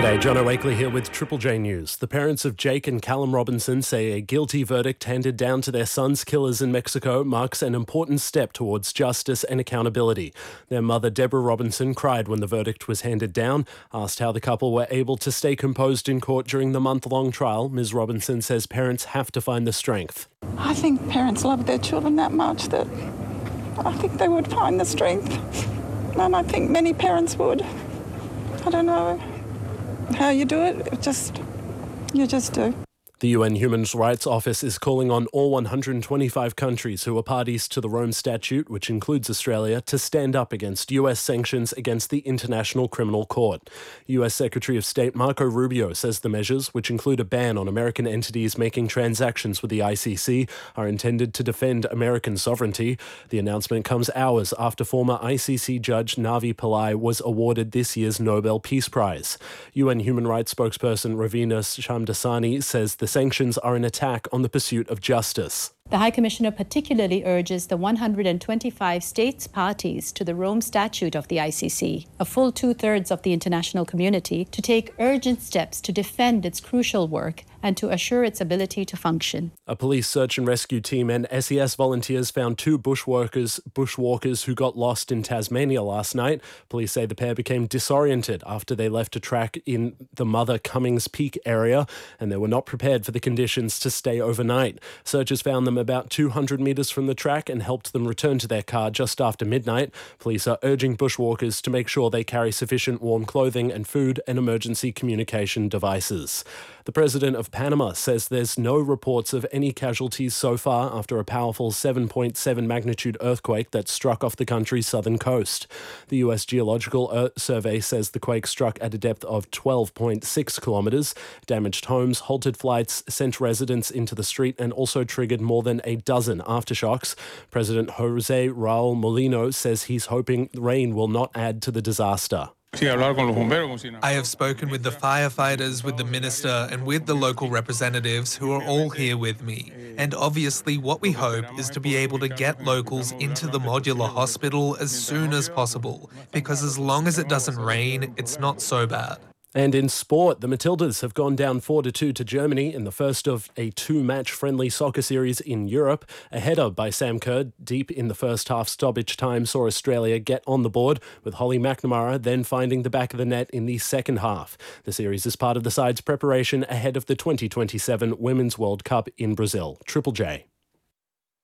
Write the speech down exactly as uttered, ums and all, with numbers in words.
G'day, John O'Wakely here with Triple J News. The parents of Jake and Callum Robinson say a guilty verdict handed down to their son's killers in Mexico marks an important step towards justice and accountability. Their mother, Deborah Robinson, cried when the verdict was handed down, asked how the couple were able to stay composed in court during the month-long trial. Miz Robinson says parents have to find the strength. I think parents love their children that much that I think they would find the strength. And I think many parents would. I don't know how you do it, it just, you just do. The U N Human Rights Office is calling on all one hundred twenty-five countries who are parties to the Rome Statute, which includes Australia, to stand up against U S sanctions against the International Criminal Court. U S Secretary of State Marco Rubio says the measures, which include a ban on American entities making transactions with the I C C, are intended to defend American sovereignty. The announcement comes hours after former I C C Judge Navi Pillai was awarded this year's Nobel Peace Prize. U N Human Rights spokesperson Ravina Shamdasani says the sanctions are an attack on the pursuit of justice. The High Commissioner particularly urges the one hundred twenty-five states parties to the Rome Statute of the I C C, a full two-thirds of the international community, to take urgent steps to defend its crucial work and to assure its ability to function. A police search and rescue team and S E S volunteers found two bushwalkers, bushwalkers who got lost in Tasmania last night. Police say the pair became disoriented after they left a track in the Mother Cummings Peak area, and they were not prepared for the conditions to stay overnight. Searchers found them about two hundred metres from the track and helped them return to their car just after midnight. Police are urging bushwalkers to make sure they carry sufficient warm clothing and food and emergency communication devices. The president of Panama says there's no reports of any casualties so far after a powerful seven point seven magnitude earthquake that struck off the country's southern coast. The U S Geological Survey says the quake struck at a depth of twelve point six kilometres, damaged homes, halted flights, sent residents into the street, and also triggered more than a dozen aftershocks. President Jose Raul Molino says he's hoping rain will not add to the disaster. I have spoken with the firefighters, with the minister, and with the local representatives who are all here with me. And obviously what we hope is to be able to get locals into the modular hospital as soon as possible, because as long as it doesn't rain, it's not so bad. And in sport, the Matildas have gone down four to two to Germany in the first of a two-match friendly soccer series in Europe. A header by Sam Kerr deep in the first half stoppage time saw Australia get on the board, with Holly McNamara then finding the back of the net in the second half. The series is part of the side's preparation ahead of the twenty twenty-seven Women's World Cup in Brazil. Triple J.